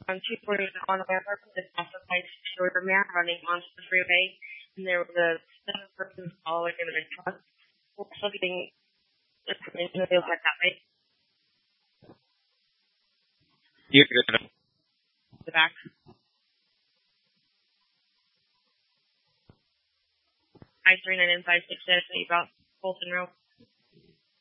On 240 on the November, this also place there was a man running onto the freeway, and there was a 7 persons following him in a truck. We're also getting information that they look like that way. You're good. The back. I-39 and 566, about Fulton Road.